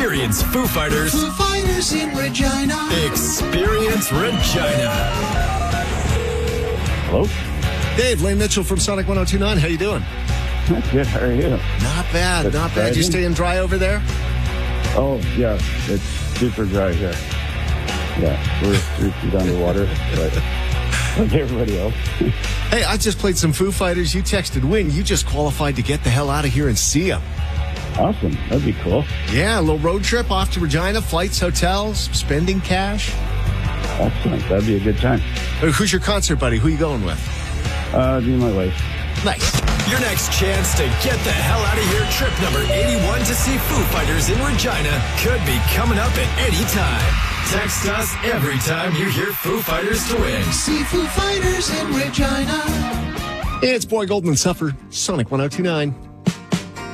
Experience Foo Fighters. Foo Fighters in Regina. Experience Regina. Hello? Dave, Lane Mitchell from Sonic 102.9. How you doing? Good, how are you? Not bad, That's not bad. You exciting. staying dry over there? Oh, yeah, it's super dry here. Yeah, we're 3 feet underwater, but like everybody else. Hey, I just played some Foo Fighters. You texted Win. You just qualified to get the hell out of here and see them. Awesome, that'd be cool. Yeah, a little road trip off to Regina, flights, hotels, spending cash. Excellent, that'd be a good time. Who's your concert buddy? Who you going with? Me and my wife. Nice. Your next chance to get the hell out of here. Trip number 81 to see Foo Fighters in Regina could be coming up at any time. Text us every time you hear Foo Fighters to win. See Foo Fighters in Regina. It's Boy Golden and Suffer, Sonic 102.9.